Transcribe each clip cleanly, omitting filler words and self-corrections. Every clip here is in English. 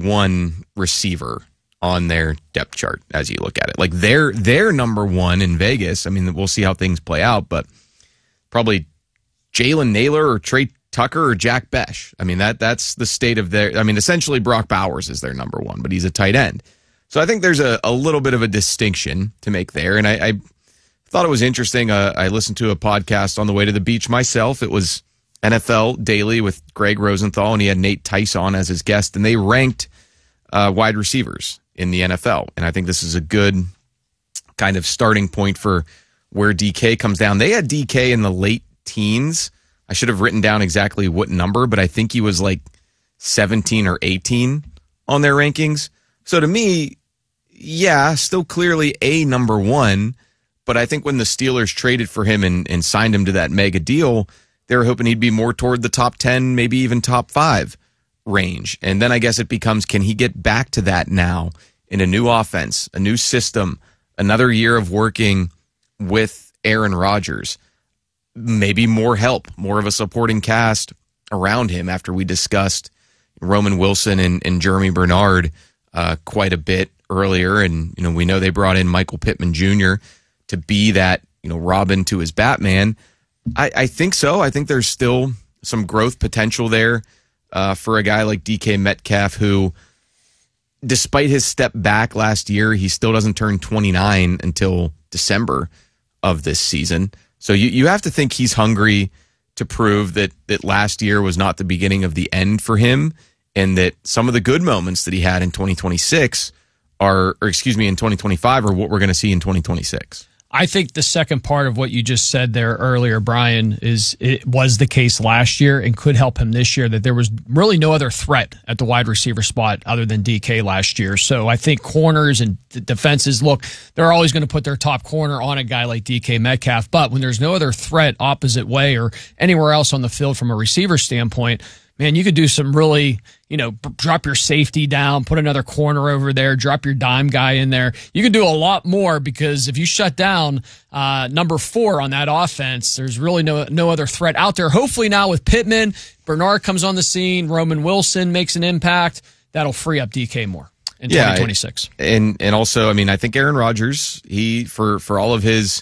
one receiver on their depth chart as you look at it. Like they're number one in Vegas. I mean, we'll see how things play out, but probably Jalen Naylor or Trey Tucker or Jack Besh. I mean, that's the state of their... I mean, essentially Brock Bowers is their number one, but he's a tight end. So I think there's a little bit of a distinction to make there, and I thought it was interesting. I listened to a podcast on the way to the beach myself. It was NFL Daily with Greg Rosenthal, and he had Nate Tice on as his guest, and they ranked wide receivers in the NFL. And I think this is a good kind of starting point for where DK comes down. They had DK in the late teens. I should have written down exactly what number, but I think he was like 17 or 18 on their rankings. So to me, yeah, still clearly a number one. But I think when the Steelers traded for him and signed him to that mega deal, they were hoping he'd be more toward the top 10, maybe even top 5 range. And then I guess it becomes, can he get back to that now in a new offense, a new system, another year of working with Aaron Rodgers, maybe more help, more of a supporting cast around him after we discussed Roman Wilson and Jeremy Bernard quite a bit earlier. And, we know they brought in Michael Pittman Jr. to be that, Robin to his Batman. I think so. I think there's still some growth potential there for a guy like DK Metcalf, who, despite his step back last year, he still doesn't turn 29 until December of this season. So you have to think he's hungry to prove that last year was not the beginning of the end for him, and that some of the good moments that he had in 2025 are what we're going to see in 2026. I think the second part of what you just said there earlier, Brian, is it was the case last year and could help him this year, that there was really no other threat at the wide receiver spot other than DK last year. So I think corners and defenses, look, they're always going to put their top corner on a guy like DK Metcalf. But when there's no other threat opposite way or anywhere else on the field from a receiver standpoint, man, you could do some really, drop your safety down, put another corner over there, drop your dime guy in there. You could do a lot more, because if you shut down number 4 on that offense, there's really no other threat out there. Hopefully now with Pittman, Bernard comes on the scene, Roman Wilson makes an impact, that'll free up DK more in 2026. And also, I think Aaron Rodgers, he, for all of his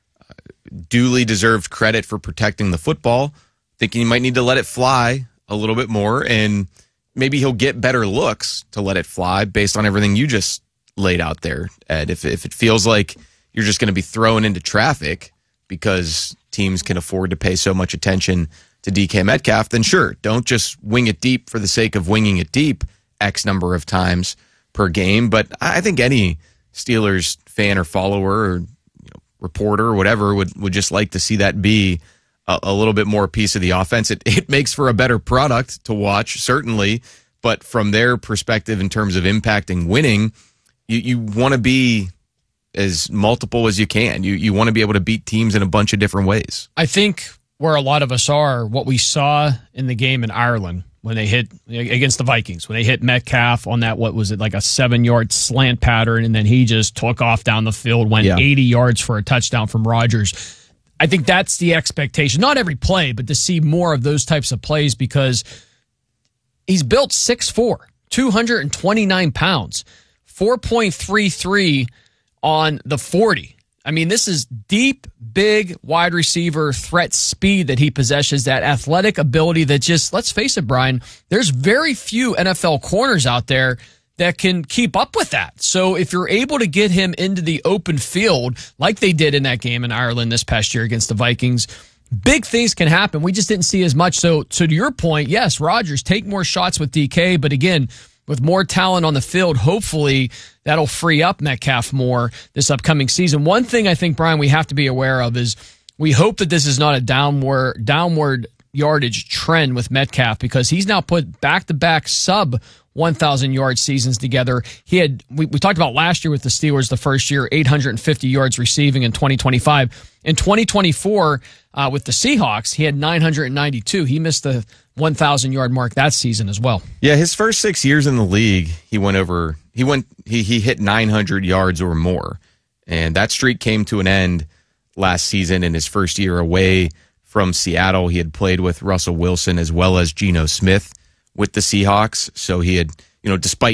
duly deserved credit for protecting the football, thinking he might need to let it fly a little bit more, and maybe he'll get better looks to let it fly based on everything you just laid out there, Ed. If it feels like you're just going to be thrown into traffic because teams can afford to pay so much attention to DK Metcalf, then sure, don't just wing it deep for the sake of winging it deep X number of times per game. But I think any Steelers fan or follower or reporter or whatever would just like to see that be a little bit more piece of the offense. It makes for a better product to watch, certainly, but from their perspective in terms of impacting winning, you want to be as multiple as you can. You want to be able to beat teams in a bunch of different ways. I think where a lot of us are, what we saw in the game in Ireland when they hit against the Vikings, when they hit Metcalf on that, what was it, like a 7-yard slant pattern, and then he just took off down the field, went 80 yards for a touchdown from Rodgers. I think that's the expectation. Not every play, but to see more of those types of plays, because he's built 6'4", 229 pounds, 4.33 on the 40. This is deep, big wide receiver threat speed that he possesses, that athletic ability that just, let's face it, Brian, there's very few NFL corners out there that can keep up with that. So if you're able to get him into the open field like they did in that game in Ireland this past year against the Vikings, big things can happen. We just didn't see as much. So to your point, yes, Rodgers, take more shots with DK, but again, with more talent on the field, hopefully that'll free up Metcalf more this upcoming season. One thing I think, Brian, we have to be aware of is we hope that this is not a downward yardage trend with Metcalf, because he's now put back-to-back sub 1,000 yard seasons together. He had, we talked about last year with the Steelers, the first year, 850 yards receiving in 2025. In 2024, with the Seahawks, he had 992. He missed the 1,000 yard mark that season as well. Yeah, his first 6 years in the league, he hit 900 yards or more. And that streak came to an end last season in his first year away from Seattle. He had played with Russell Wilson as well as Geno Smith with the Seahawks. So he had, despite